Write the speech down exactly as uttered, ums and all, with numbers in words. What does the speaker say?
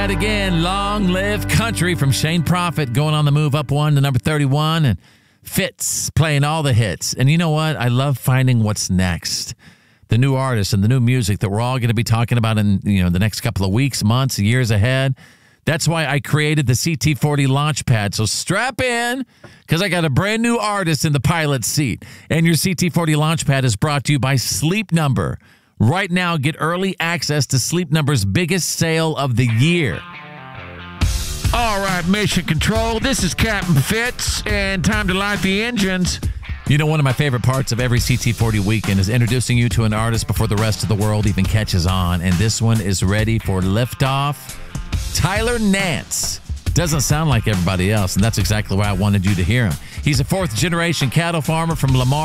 And again, Long Live Country from Shane Prophet going on the move up one to number thirty-one. And Fitz playing all the hits. And you know what? I love finding what's next. The new artists and the new music that we're all going to be talking about in you know the next couple of weeks, months, years ahead. That's why I created the C T forty Launchpad. So strap in, because I got a brand new artist in the pilot seat. And your C T forty Launchpad is brought to you by Sleep Number. Right now, get early access to Sleep Number's biggest sale of the year. All right, Mission Control, this is Captain Fitz, and time to light the engines. You know, one of my favorite parts of every C T forty weekend is introducing you to an artist before the rest of the world even catches on. And this one is ready for liftoff. Tyler Nance doesn't sound like everybody else, and that's exactly why I wanted you to hear him. He's a fourth-generation cattle farmer from Lamar.